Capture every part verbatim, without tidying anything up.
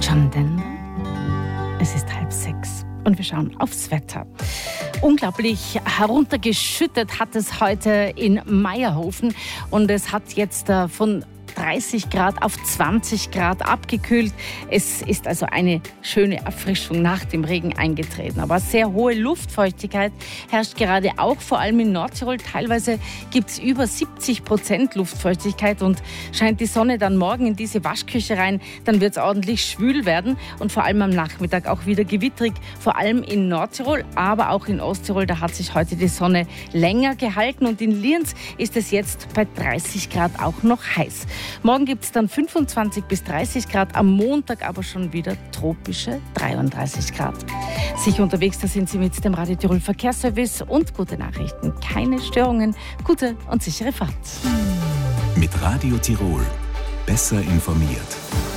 John Denver. Es ist halb sechs und wir schauen aufs Wetter. Unglaublich heruntergeschüttet hat es heute in Meierhofen und es hat jetzt äh, von dreißig Grad auf zwanzig Grad abgekühlt. Es ist also eine schöne Erfrischung nach dem Regen eingetreten. Aber sehr hohe Luftfeuchtigkeit herrscht gerade auch, vor allem in Nordtirol. Teilweise gibt es über siebzig Prozent Luftfeuchtigkeit und scheint die Sonne dann morgen in diese Waschküche rein, dann wird es ordentlich schwül werden und vor allem am Nachmittag auch wieder gewittrig, vor allem in Nordtirol, aber auch in Osttirol. Da hat sich heute die Sonne länger gehalten und in Lienz ist es jetzt bei dreißig Grad auch noch heiß. Morgen gibt es dann fünfundzwanzig bis dreißig Grad, am Montag aber schon wieder tropische dreiunddreißig Grad. Sicher unterwegs, da sind Sie mit dem Radio Tirol Verkehrsservice und gute Nachrichten. Keine Störungen, gute und sichere Fahrt. Mit Radio Tirol besser informiert.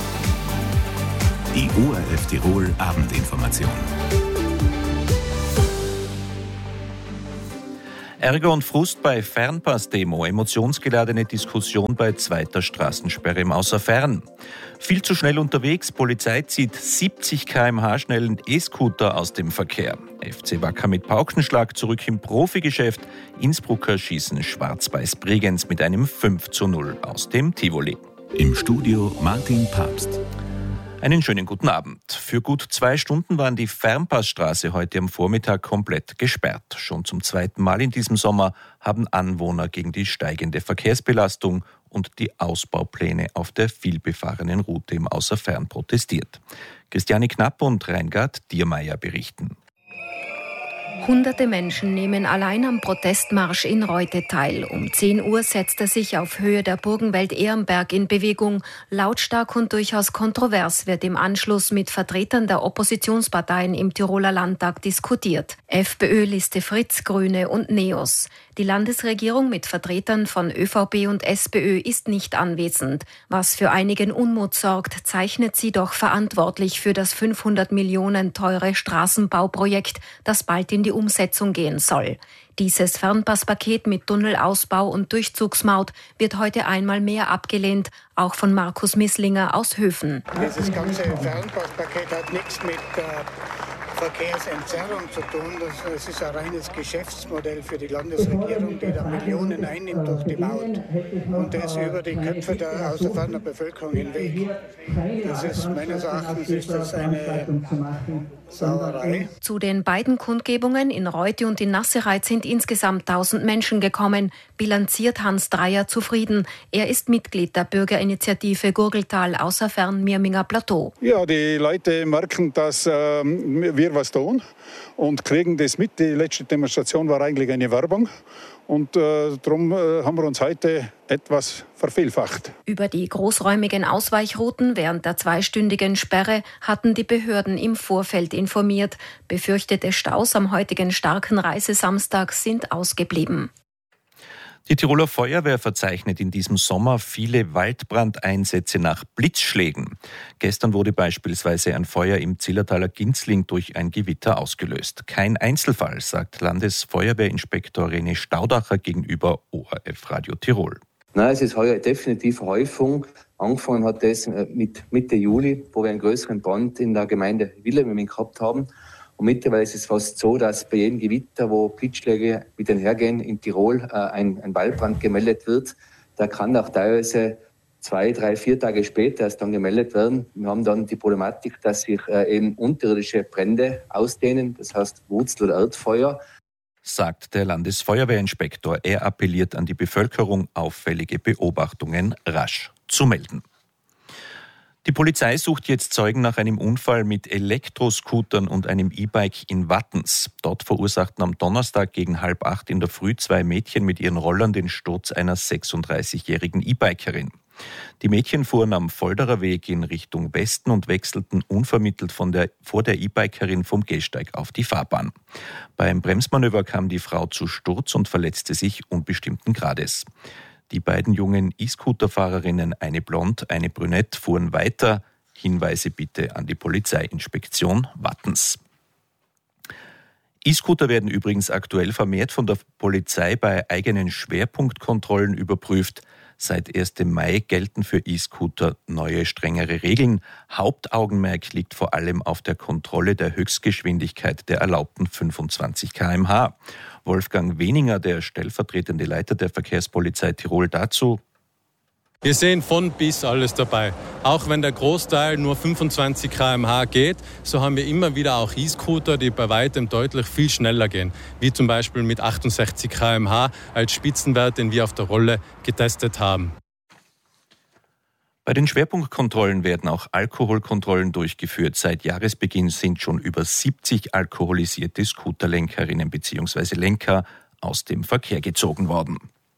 Die O R F Tirol Abendinformation. Ärger und Frust bei Fernpass-Demo, emotionsgeladene Diskussion bei zweiter Straßensperre im Außerfern. Viel zu schnell unterwegs, Polizei zieht siebzig Kilometer pro Stunde schnellen E-Scooter aus dem Verkehr. F C Wacker mit Paukenschlag zurück im Profigeschäft. Innsbrucker schießen Schwarz-Weiß Bregenz mit einem fünf zu null aus dem Tivoli. Im Studio Martin Papst. Einen schönen guten Abend. Für gut zwei Stunden waren die Fernpassstraße heute am Vormittag komplett gesperrt. Schon zum zweiten Mal in diesem Sommer haben Anwohner gegen die steigende Verkehrsbelastung und die Ausbaupläne auf der vielbefahrenen Route im Außerfern protestiert. Christiane Knapp und Reingard Diermeier berichten. Hunderte Menschen nehmen allein am Protestmarsch in Reute teil. Um zehn Uhr setzt er sich auf Höhe der Burgenwelt Ehrenberg in Bewegung. Lautstark und durchaus kontrovers wird im Anschluss mit Vertretern der Oppositionsparteien im Tiroler Landtag diskutiert. FPÖ, Liste Fritz, Grüne und NEOS. Die Landesregierung mit Vertretern von ÖVP und SPÖ ist nicht anwesend. Was für einigen Unmut sorgt, zeichnet sie doch verantwortlich für das fünfhundert Millionen teure Straßenbauprojekt, das bald in die Umsetzung gehen soll. Dieses Fernpasspaket mit Tunnelausbau und Durchzugsmaut wird heute einmal mehr abgelehnt, auch von Markus Misslinger aus Höfen. Dieses ganze Fernpasspaket hat nichts mit äh, Verkehrsentzerrung zu tun. Das, das ist ein reines Geschäftsmodell für die Landesregierung, die da Millionen einnimmt durch die Maut und das über die Köpfe der außerferner Bevölkerung hinweg. Das ist meines Erachtens ist das eine Sauerei. Zu den beiden Kundgebungen in Reute und in Nassereit sind insgesamt tausend Menschen gekommen, bilanziert Hans Dreier zufrieden. Er ist Mitglied der Bürgerinitiative Gurgeltal Außerfern-Mirminger Plateau. Ja, die Leute merken, dass äh, wir was tun und kriegen das mit. Die letzte Demonstration war eigentlich eine Werbung. Und äh, darum äh, haben wir uns heute etwas vervielfacht. Über die großräumigen Ausweichrouten während der zweistündigen Sperre hatten die Behörden im Vorfeld informiert. Befürchtete Staus am heutigen starken Reisesamstag sind ausgeblieben. Die Tiroler Feuerwehr verzeichnet in diesem Sommer viele Waldbrandeinsätze nach Blitzschlägen. Gestern wurde beispielsweise ein Feuer im Zillertaler Ginzling durch ein Gewitter ausgelöst. Kein Einzelfall, sagt Landesfeuerwehrinspektor René Staudacher gegenüber O R F Radio Tirol. Nein, es ist heuer definitiv Häufung. Angefangen hat das mit Mitte Juli, wo wir einen größeren Brand in der Gemeinde Wilhelming gehabt haben. Und mittlerweile ist es fast so, dass bei jedem Gewitter, wo Blitzschläge mit einhergehen, in Tirol äh, ein, ein Waldbrand gemeldet wird. Da kann auch teilweise zwei, drei, vier Tage später erst dann gemeldet werden. Wir haben dann die Problematik, dass sich äh, eben unterirdische Brände ausdehnen, das heißt Wurzel- oder Erdfeuer. Sagt der Landesfeuerwehrinspektor. Er appelliert an die Bevölkerung, auffällige Beobachtungen rasch zu melden. Die Polizei sucht jetzt Zeugen nach einem Unfall mit Elektroscootern und einem E-Bike in Wattens. Dort verursachten am Donnerstag gegen halb acht in der Früh zwei Mädchen mit ihren Rollern den Sturz einer sechsunddreißigjährigen E-Bikerin. Die Mädchen fuhren am Volderer Weg in Richtung Westen und wechselten unvermittelt von der, vor der E-Bikerin vom Gehsteig auf die Fahrbahn. Beim Bremsmanöver kam die Frau zu Sturz und verletzte sich unbestimmten Grades. Die beiden jungen E-Scooter-Fahrerinnen, eine blond, eine brünett, fuhren weiter. Hinweise bitte an die Polizeiinspektion Wattens. E-Scooter werden übrigens aktuell vermehrt von der Polizei bei eigenen Schwerpunktkontrollen überprüft. Seit ersten Mai gelten für E-Scooter neue, strengere Regeln. Hauptaugenmerk liegt vor allem auf der Kontrolle der Höchstgeschwindigkeit der erlaubten fünfundzwanzig Kilometer pro Stunde. Wolfgang Weninger, der stellvertretende Leiter der Verkehrspolizei Tirol, dazu: Wir sehen von bis alles dabei. Auch wenn der Großteil nur fünfundzwanzig Kilometer pro Stunde geht, so haben wir immer wieder auch E-Scooter, die bei weitem deutlich viel schneller gehen. Wie zum Beispiel mit achtundsechzig Kilometer pro Stunde als Spitzenwert, den wir auf der Rolle getestet haben. Bei den Schwerpunktkontrollen werden auch Alkoholkontrollen durchgeführt. Seit Jahresbeginn sind schon über siebzig alkoholisierte Scooterlenkerinnen bzw. Lenker aus dem Verkehr gezogen worden.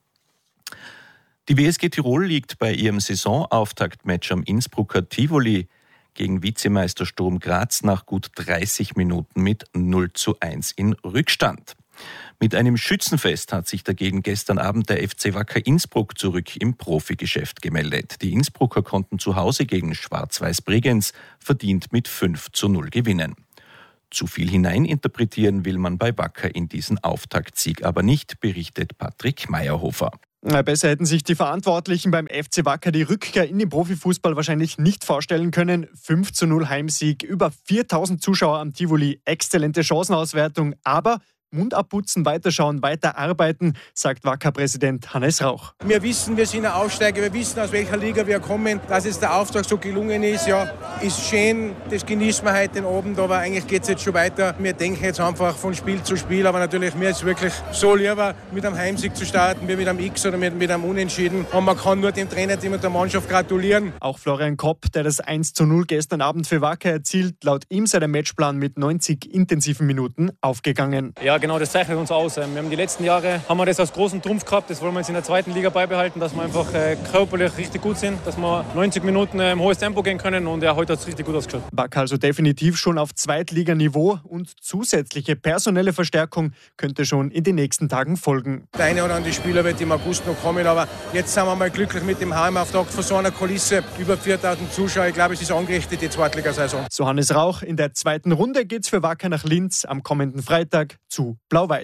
Die W S G Tirol liegt bei ihrem Saisonauftaktmatch am Innsbrucker Tivoli gegen Vizemeister Sturm Graz nach gut dreißig Minuten mit null zu eins in Rückstand. Mit einem Schützenfest hat sich dagegen gestern Abend der F C Wacker Innsbruck zurück im Profigeschäft gemeldet. Die Innsbrucker konnten zu Hause gegen Schwarz-Weiß Bregenz verdient mit fünf zu null gewinnen. Zu viel hineininterpretieren will man bei Wacker in diesen Auftaktsieg aber nicht, berichtet Patrick Meyerhofer. Besser hätten sich die Verantwortlichen beim F C Wacker die Rückkehr in den Profifußball wahrscheinlich nicht vorstellen können. fünf zu null Heimsieg, über viertausend Zuschauer am Tivoli, exzellente Chancenauswertung, aber Mund abputzen, weiterschauen, weiterarbeiten, sagt Wacker-Präsident Hannes Rauch. Wir wissen, wir sind ein Aufsteiger, wir wissen, aus welcher Liga wir kommen. Dass jetzt der Auftrag so gelungen ist, ja, ist schön, das genießen wir heute Abend, aber eigentlich geht es jetzt schon weiter. Wir denken jetzt einfach von Spiel zu Spiel, aber natürlich, mir ist wirklich so lieber, mit einem Heimsieg zu starten, wie mit einem X oder mit, mit einem Unentschieden. Und man kann nur dem Trainerteam und der Mannschaft gratulieren. Auch Florian Kopp, der das eins zu null gestern Abend für Wacker erzielt, laut ihm sei der Matchplan mit neunzig intensiven Minuten aufgegangen. Ja, genau, das zeichnet uns aus. Wir haben die letzten Jahre haben wir das als großen Trumpf gehabt. Das wollen wir jetzt in der zweiten Liga beibehalten, dass wir einfach äh, körperlich richtig gut sind, dass wir neunzig Minuten äh, im hohes Tempo gehen können und ja, heute hat es richtig gut ausgeschaut. Wacker also definitiv schon auf Zweitliganiveau und zusätzliche personelle Verstärkung könnte schon in den nächsten Tagen folgen. Der eine oder andere Spieler wird im August noch kommen, aber jetzt sind wir mal glücklich mit dem Heimauftakt von so einer Kulisse. Über viertausend Zuschauer, ich glaube, es ist angerichtet, die Zweitligasaison. So Hannes Rauch, in der zweiten Runde geht's für Wacker nach Linz am kommenden Freitag zu Blau-Weiß.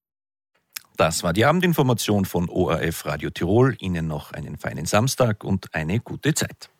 Das war die Abendinformation von O R F Radio Tirol. Ihnen noch einen feinen Samstag und eine gute Zeit.